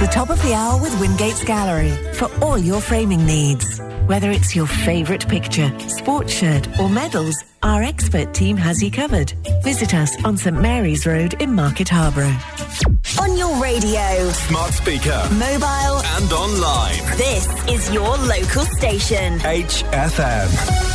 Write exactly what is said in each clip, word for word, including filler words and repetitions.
The top of the hour with Wingate's Gallery for all your framing needs. Whether it's your favourite picture, sports shirt or medals, our expert team has you covered. Visit us on St Mary's Road in Market Harborough. On your radio, smart speaker, mobile and online. This is your local station. H F M.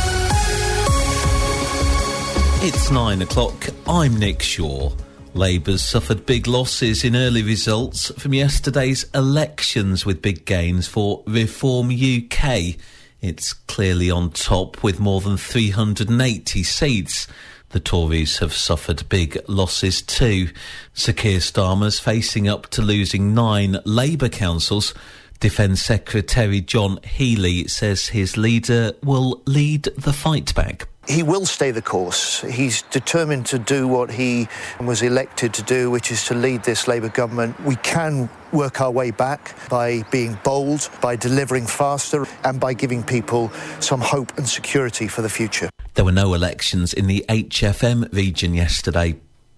It's nine o'clock. I'm Nick Shaw. Labour's suffered big losses in early results from yesterday's elections with big gains for Reform U K. It's clearly on top with more than three hundred eighty seats. The Tories have suffered big losses too. Sir Keir Starmer's facing up to losing nine Labour councils. Defence Secretary John Healey says his leader will lead the fight back. He will stay the course. He's determined to do what he was elected to do, which is to lead this Labour government. We can work our way back by being bold, by delivering faster, and by giving people some hope and security for the future. There were no elections in the H F M region yesterday.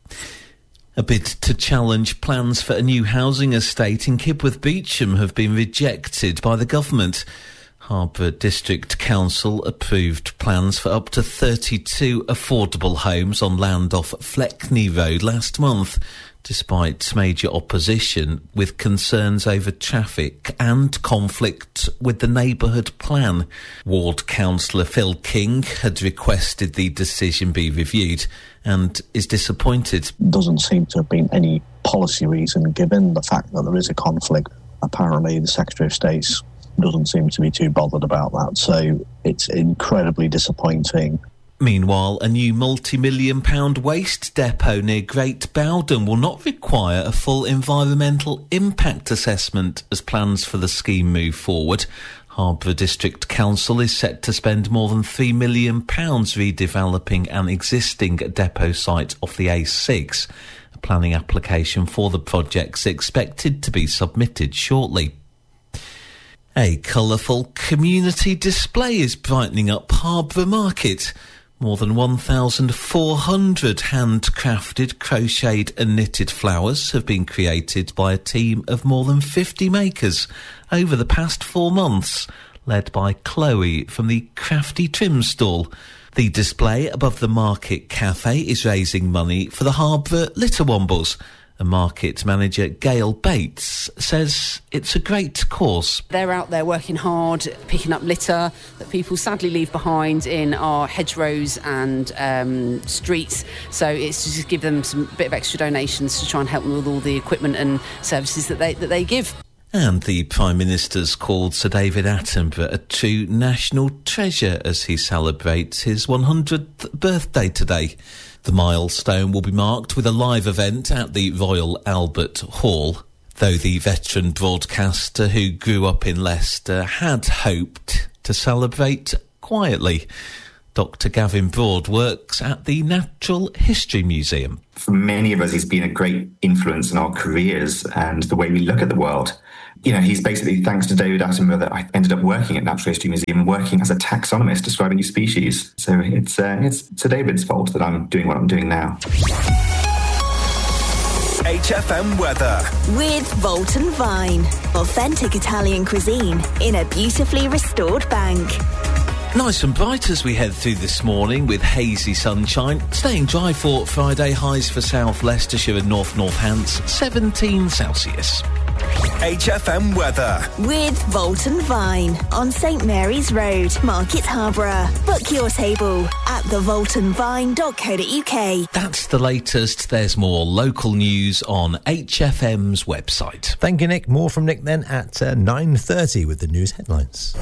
A bid to challenge plans for a new housing estate in Kibworth Beecham have been rejected by the government. Harborough District Council approved plans for up to thirty-two affordable homes on land off Fleckney Road last month, despite major opposition with concerns over traffic and conflict with the neighbourhood plan. Ward Councillor Phil King had requested the decision be reviewed and is disappointed. Doesn't seem to have been any policy reason given. The fact that there is a conflict, apparently the Secretary of State's doesn't seem to be too bothered about that, so it's incredibly disappointing. Meanwhile, a new multi-million pound waste depot near Great Bowden will not require a full environmental impact assessment as plans for the scheme move forward. Harborough District Council is set to spend more than three million pounds redeveloping an existing depot site off the A six. A planning application for the project's expected to be submitted shortly. A colourful community display is brightening up Harborough Market. More than one thousand four hundred handcrafted, crocheted and knitted flowers have been created by a team of more than fifty makers over the past four months, led by Chloe from the Crafty Trim stall. The display above the Market Cafe is raising money for the Harborough Litter Wombles. And market manager Gail Bates says it's a great cause. They're out there working hard, picking up litter that people sadly leave behind in our hedgerows and um, streets. So it's to just give them some bit of extra donations to try and help them with all the equipment and services that they that they give. And the Prime Minister's called Sir David Attenborough a true national treasure as he celebrates his one hundredth birthday today. The milestone will be marked with a live event at the Royal Albert Hall, though the veteran broadcaster who grew up in Leicester had hoped to celebrate quietly. Doctor Gavin Broad works at the Natural History Museum. For many of us, he's been a great influence in our careers and the way we look at the world. You know, he's basically, thanks to David Attenborough, that I ended up working at Natural History Museum and working as a taxonomist describing new species. So it's uh, it's Sir David's fault that I'm doing what I'm doing now. H F M weather. With Volton Vine. Authentic Italian cuisine in a beautifully restored bank. Nice and bright as we head through this morning with hazy sunshine. Staying dry for Friday, highs for South Leicestershire and North Northants, seventeen Celsius. H F M weather. With Volton Vine on St Mary's Road, Market Harborough. Book your table at the volton vine dot co dot uk. That's the latest. There's more local news on H F M's website. Thank you, Nick. More from Nick then at uh, nine thirty with the news headlines.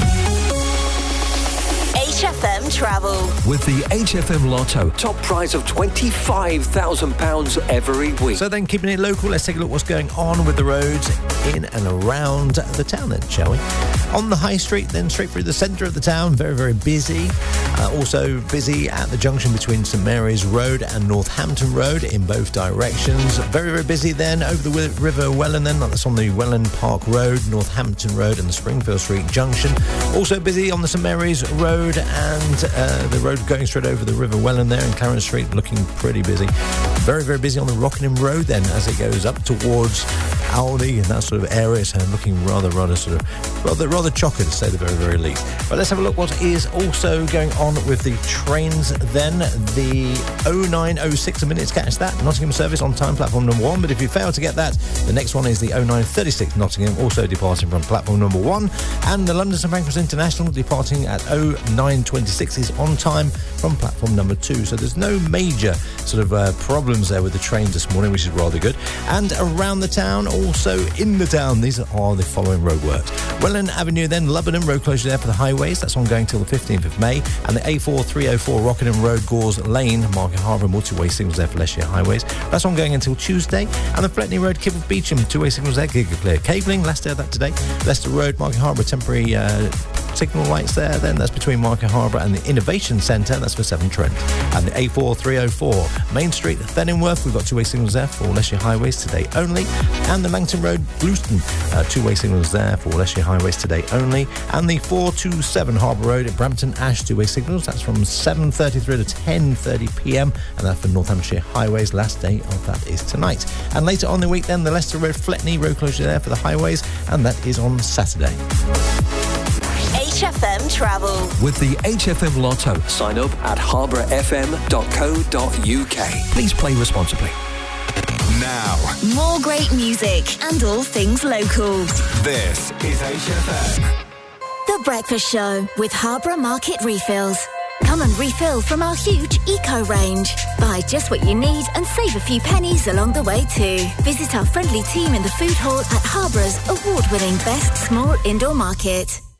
H F M Travel. With the H F M Lotto, top prize of twenty-five thousand pounds every week. So then, keeping it local, let's take a look what's going on with the roads in and around the town then, shall we? On the high street, then straight through the centre of the town, very, very busy. Uh, also busy at the junction between St Mary's Road and Northampton Road in both directions. Very, very busy then over the River Welland then. That's on the Welland Park Road, Northampton Road and the Springfield Street Junction. Also busy on the St Mary's Road and uh, the road going straight over the River Welland there in Clarence Street, looking pretty busy. Very, very busy on the Rockingham Road then as it goes up towards Aldi and that sort of area, so looking rather, rather sort of, rather, rather chocker to say the very, very least. But let's have a look what is also going on with the trains then. The oh nine oh six a minute to catch that, Nottingham service on time, platform number one. But if you fail to get that, the next one is the oh nine thirty-six Nottingham, also departing from platform number one. And the London St Pancras International departing at oh nine twenty-six is on time from platform number two. So there's no major sort of uh, problems there with the train this morning, which is rather good. And around the town, also in the town, these are the following roadworks. Welland Avenue, then Lebanon, road closure there for the highways. That's ongoing till the fifteenth of May. And the A four three oh four Rockingham Road, Gores Lane, Market Harbour, multi-way signals there for Leicestershire highways. That's ongoing until Tuesday. And the Fletney Road, Kibble Beecham, two-way signals there, Giga Clear. Cabling, last day of that today. Leicester Road, Market Harbour, temporary uh, signal lights there. Then that's between Market Harbour and the Innovation Centre. That's for Severn Trent. And the A four three oh four Main Street, Theningworth. We've got two-way signals there for Leicestershire highways today only. And the Langton Road, Blueston, uh, two-way signals there for Leicestershire highways today only. And the four two seven Harbour Road at Brampton Ash, two-way signals. That's from seven thirty through to ten thirty p m. And that's for Northamptonshire highways. Last day of that is tonight. And later on the week then, the Leicester Road, Fletney road closure there for the highways. And that is on Saturday. H F M Travel. With the H F M Lotto, sign up at harbour f m dot co dot u k. Please play responsibly. Now, more great music and all things local. This is H F M. The Breakfast Show with Harborough Market Refills. Come and refill from our huge eco range. Buy just what you need and save a few pennies along the way too. Visit our friendly team in the food hall at Harborough's award-winning Best Small Indoor Market.